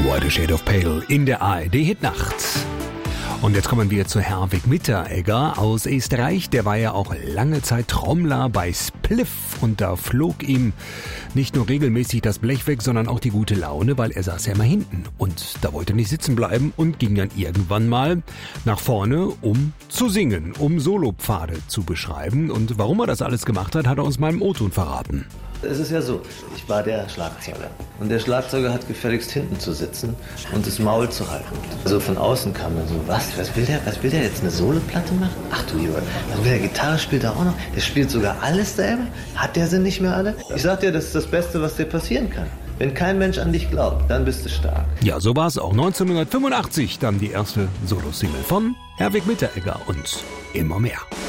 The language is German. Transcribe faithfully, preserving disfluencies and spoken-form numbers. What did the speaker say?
What a Shade of Pale in der A R D-Hitnacht. Und jetzt kommen wir zu Herwig Mitteregger aus Österreich. Der war ja auch lange Zeit Trommler bei Spliff und da flog ihm nicht nur regelmäßig das Blech weg, sondern auch die gute Laune, weil er saß ja immer hinten und da wollte er nicht sitzen bleiben und ging dann irgendwann mal nach vorne, um zu singen, um Solopfade zu beschreiben. Und warum er das alles gemacht hat, hat er uns mal im O-Ton verraten. Es ist ja so, ich war der Schlagzeuger und der Schlagzeuger hat gefälligst hinten zu sitzen und das Maul zu halten. Also von außen kam dann so, was, was will der, was will der jetzt, eine Soloplatte machen? Ach du Junge, was will der, Gitarre spielt er auch noch? Der spielt sogar alles selber? Hat der sie nicht mehr alle? Ich sag dir, das ist das Beste, was dir passieren kann. Wenn kein Mensch an dich glaubt, dann bist du stark. Ja, so war es auch neunzehnhundertfünfundachtzig, dann die erste Solo-Single von Herwig Mitteregger und immer mehr.